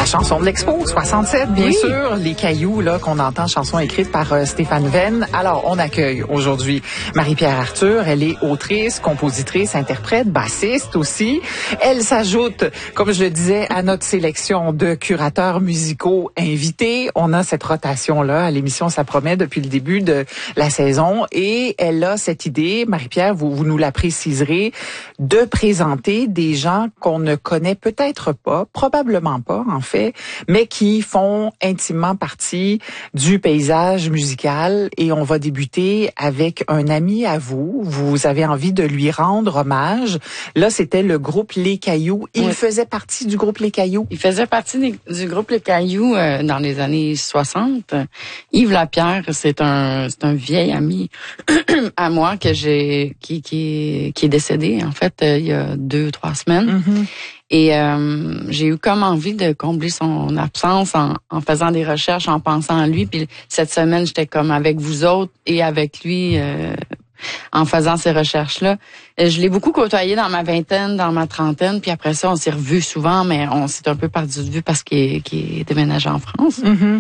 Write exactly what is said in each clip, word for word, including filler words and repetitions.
chanson de l'Expo soixante-sept, bien oui. sûr. Les cailloux, là, qu'on entend, chanson écrite par euh, Stéphane Venn. Alors, on accueille aujourd'hui Marie-Pierre Arthur. Elle est autrice, compositrice, interprète, bassiste aussi. Elle s'ajoute, comme je le disais, à notre sélection de curateurs musicaux invités. On a cette rotation-là à l'émission, ça promet, depuis le début de la saison. Et elle a cette idée, Marie-Pierre, vous, vous nous la préciserez, de présenter des gens qu'on ne connaît peut-être pas, probablement pas, en fait, mais qui font intimement partie du paysage musical. Et on va débuter avec un ami à vous. Vous avez envie de lui rendre hommage. Là, c'était le groupe Les Cailloux. Il oui. faisait partie du groupe Les Cailloux. Il faisait partie des, du groupe Les Cailloux euh, dans les années soixante. Yves Lapierre, c'est un c'est un vieil ami à moi que j'ai qui qui qui est décédé en fait euh, il y a deux trois semaines. Mm-hmm. Et euh, j'ai eu comme envie de combler son absence en, en faisant des recherches, en pensant à lui. Puis cette semaine, j'étais comme avec vous autres et avec lui euh, en faisant ces recherches-là. Et je l'ai beaucoup côtoyé dans ma vingtaine, dans ma trentaine. Puis après ça, on s'est revus souvent, mais on s'est un peu perdu de vue parce qu'il est, qu'il est déménagé en France. Mm-hmm.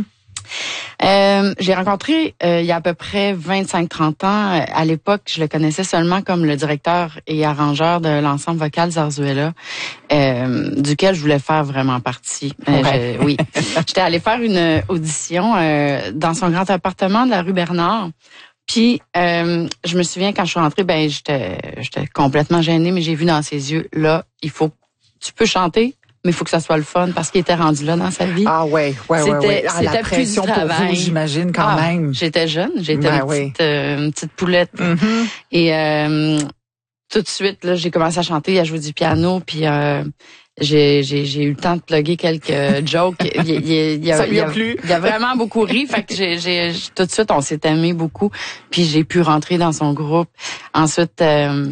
Euh, j'ai rencontré euh, il y a à peu près vingt-cinq trente ans. À l'époque, je le connaissais seulement comme le directeur et arrangeur de l'ensemble vocal Zarzuela, euh, duquel je voulais faire vraiment partie. Euh, ouais. je, oui, j'étais allée faire une audition euh, dans son grand appartement de la rue Bernard. Puis, euh, je me souviens quand je suis rentrée, ben j'étais, j'étais complètement gênée, mais j'ai vu dans ses yeux, là, il faut, tu peux chanter, mais il faut que ça soit le fun parce qu'il était rendu là dans sa vie. Ah ouais, ouais, c'était, ouais, ouais. Ah, c'était la pression plus du pour vous, j'imagine quand ah, même. J'étais jeune, j'étais ben une, oui. petite, euh, une petite poulette. Mm-hmm. Et euh, tout de suite, là, j'ai commencé à chanter, à jouer du piano, puis euh, j'ai, j'ai, j'ai eu le temps de plugger quelques jokes. Il, il, il, il, a, ça lui a il, a, plu. il a vraiment beaucoup ri, fait que j'ai, j'ai, tout de suite, on s'est aimé beaucoup, puis j'ai pu rentrer dans son groupe. Ensuite, euh,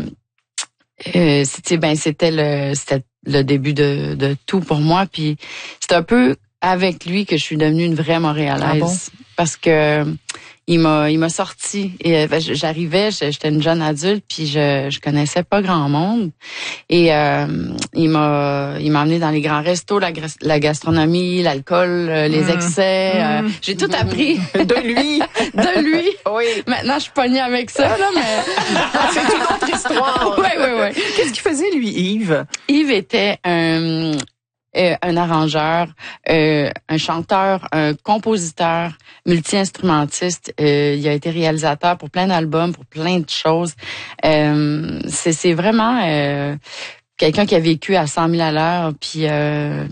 euh, c'était, ben, c'était le, c'était le début de, de tout pour moi. Puis c'est un peu avec lui que je suis devenue une vraie Montréalaise. Ah bon? Parce que il m'a il m'a sorti et ben, j'arrivais, j'étais une jeune adulte puis je je connaissais pas grand monde et euh, il m'a il m'a emmené dans les grands restos, la, la gastronomie, l'alcool, les excès, mmh. euh, j'ai tout appris de lui, de lui. Oui. Maintenant je suis pognée avec ça là, mais c'est une autre histoire. Oui oui oui. Qu'est-ce qu'il faisait lui, Yves? Yves était un Euh, un arrangeur, euh, un chanteur, un compositeur, multi-instrumentiste. Euh, il a été réalisateur pour plein d'albums, pour plein de choses. Euh, c'est, c'est vraiment euh, quelqu'un qui a vécu à cent mille à l'heure. Puis, euh,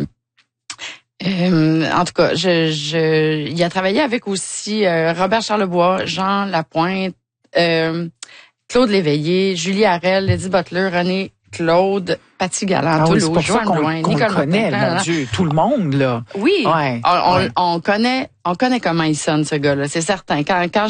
euh, en tout cas, je, je, il a travaillé avec aussi euh, Robert Charlebois, Jean Lapointe, euh, Claude Léveillé, Julie Harel, Lady Butler, René Claude, Paty Galland, ah oui, Toulouse, Joanne Blouin, qu'on le connaît, mon Dieu, tout le monde là. Oui, ouais, on, ouais. on, on connaît, on connaît comment il sonne ce gars-là, c'est certain. Quand, quand